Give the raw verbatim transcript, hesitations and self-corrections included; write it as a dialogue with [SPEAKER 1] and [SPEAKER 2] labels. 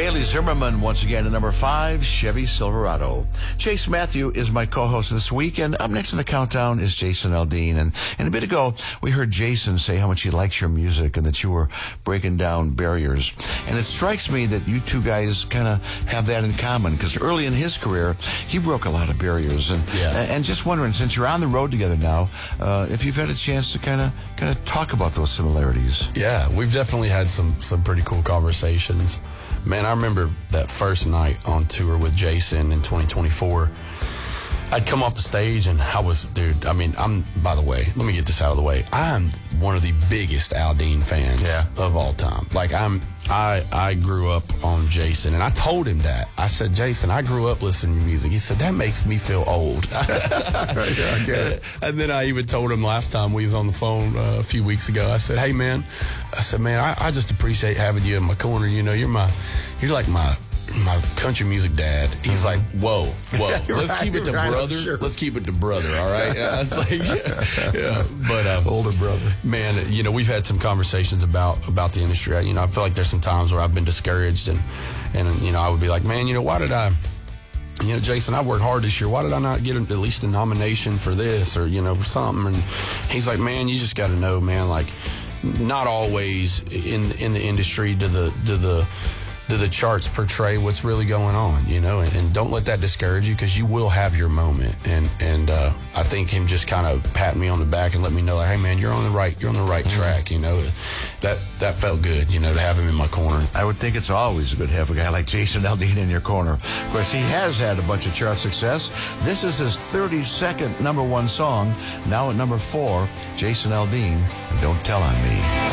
[SPEAKER 1] Haley Zimmerman once again at number five, Chevy Silverado. Chase Matthew is my co-host this week, and up next in the countdown is Jason Aldean. And, and a bit ago, we heard Jason say how much he likes your music and that you were breaking down barriers. And it strikes me that you two guys kind of have that in common, because early in his career, he broke a lot of barriers. And
[SPEAKER 2] yeah.
[SPEAKER 1] and just wondering, since you're on the road together now, uh, if you've had a chance to kind of kind of talk about those similarities.
[SPEAKER 2] Yeah, we've definitely had some some pretty cool conversations. Man, I remember that first night on tour with Jason in twenty twenty-four. I'd come off the stage and I was, dude, I mean, I'm, by the way, let me get this out of the way. I'm one of the biggest Aldean fans
[SPEAKER 1] yeah.
[SPEAKER 2] of all time. Like, I'm, I, I grew up on Jason, and I told him that. I said, Jason, I grew up listening to music. He said, that makes me feel old.
[SPEAKER 1] yeah, I get it.
[SPEAKER 2] And then I even told him last time we was on the phone uh, a few weeks ago, I said, hey, man, I said, man, I, I just appreciate having you in my corner. You know, you're my, you're like my, my country music dad. He's like, whoa, whoa,
[SPEAKER 1] yeah,
[SPEAKER 2] let's
[SPEAKER 1] right,
[SPEAKER 2] keep it to
[SPEAKER 1] right,
[SPEAKER 2] brother.
[SPEAKER 1] sure.
[SPEAKER 2] Let's keep it to brother, all right? And I was like, yeah, yeah. But um,
[SPEAKER 1] older brother.
[SPEAKER 2] Man, you know, we've had some conversations about about the industry. You know, I feel like there's some times where I've been discouraged, and and you know, I would be like, man, you know, why did I? You know, Jason, I worked hard this year. Why did I not get at least a nomination for this, or you know, for something? And he's like, man, you just got to know, man, like, not always in in the industry do the do the do the charts portray what's really going on, you know, and, and don't let that discourage you, because you will have your moment. And and uh, I think him just kind of patting me on the back and let me know, like, hey man, you're on the right, you're on the right mm-hmm. track, you know. That that felt good, you know, to have him in my corner.
[SPEAKER 1] I would think it's always good to have a guy like Jason Aldean in your corner. Of course, he has had a bunch of chart success. This is his thirty-second number one song. Now at number four, Jason Aldean, Don't Tell on Me.